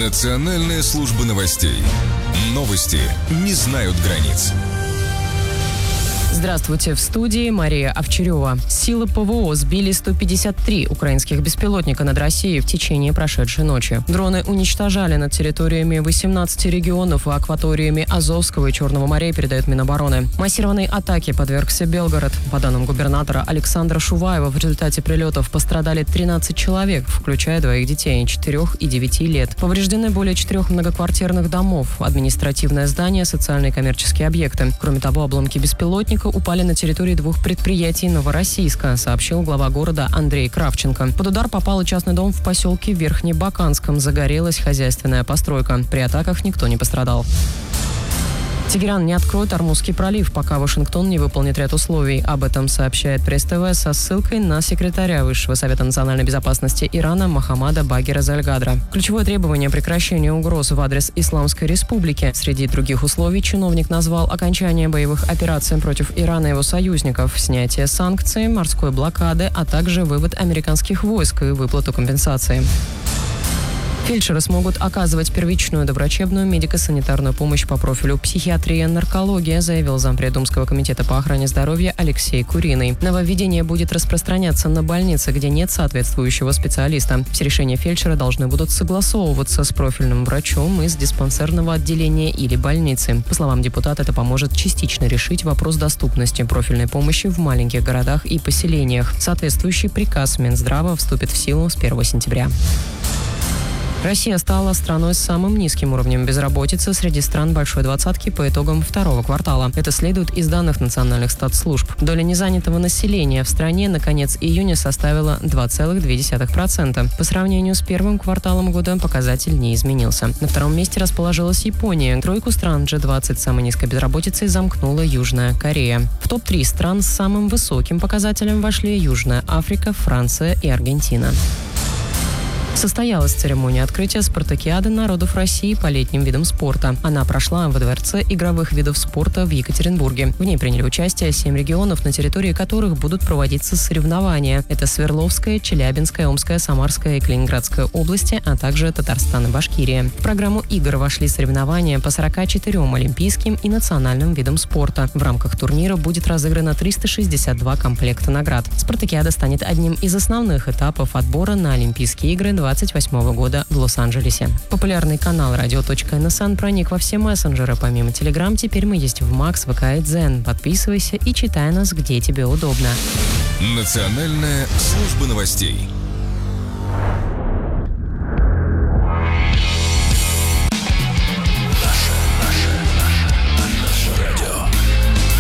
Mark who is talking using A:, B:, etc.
A: Национальная служба новостей. Новости не знают границ.
B: Здравствуйте, в студии Мария Овчарева. Силы ПВО сбили 153 украинских беспилотника над Россией в течение прошедшей ночи. Дроны уничтожали над территориями 18 регионов и акваториями Азовского и Черного морей, передает Минобороны. Массированной атаке подвергся Белгород. По данным губернатора Александра Шуваева, в результате прилетов пострадали 13 человек, включая двоих детей 4 и 9 лет. Повреждены более 4 многоквартирных домов, административное здание, социальные и коммерческие объекты. Кроме того, обломки беспилотника упали на территории 2 предприятий Новороссийска, сообщил глава города Андрей Кравченко. Под удар попал и частный дом в поселке Верхнебаканском. Загорелась хозяйственная постройка. При атаках никто не пострадал. Тегеран не откроет Ормузский пролив, пока Вашингтон не выполнит ряд условий. Об этом сообщает Пресс-ТВ со ссылкой на секретаря Высшего совета национальной безопасности Ирана Мохаммада Багира Зальгадра. Ключевое требование – прекращение угроз в адрес Исламской Республики. Среди других условий чиновник назвал окончание боевых операций против Ирана и его союзников, снятие санкций, морской блокады, а также вывод американских войск и выплату компенсации. Фельдшеры смогут оказывать первичную доврачебную медико-санитарную помощь по профилю психиатрия и наркология, заявил зампред Думского комитета по охране здоровья Алексей Куриный. Нововведение будет распространяться на больницы, где нет соответствующего специалиста. Все решения фельдшера должны будут согласовываться с профильным врачом из диспансерного отделения или больницы. По словам депутата, это поможет частично решить вопрос доступности профильной помощи в маленьких городах и поселениях. Соответствующий приказ Минздрава вступит в силу с 1 сентября. Россия стала страной с самым низким уровнем безработицы среди стран Большой Двадцатки по итогам второго квартала. Это следует из данных национальных статслужб. Доля незанятого населения в стране на конец июня составила 2,2%. По сравнению с первым кварталом года показатель не изменился. На втором месте расположилась Япония. Тройку стран G20 с самой низкой безработицей замкнула Южная Корея. В топ-3 стран с самым высоким показателем вошли Южная Африка, Франция и Аргентина. Состоялась церемония открытия спартакиады народов России по летним видам спорта. Она прошла во Дворце игровых видов спорта в Екатеринбурге. В ней приняли участие 7 регионов, на территории которых будут проводиться соревнования. Это Свердловская, Челябинская, Омская, Самарская и Калининградская области, а также Татарстан и Башкирия. В программу игр вошли соревнования по 44 олимпийским и национальным видам спорта. В рамках турнира будет разыграно 362 комплекта наград. Спартакиада станет одним из основных этапов отбора на Олимпийские игры 2028 года в Лос-Анджелесе. Популярный канал radio.nsn проник во все мессенджеры. Помимо Telegram, теперь мы есть в Max, ВК и Дзен. Подписывайся и читай нас, где тебе удобно.
A: Национальная служба новостей.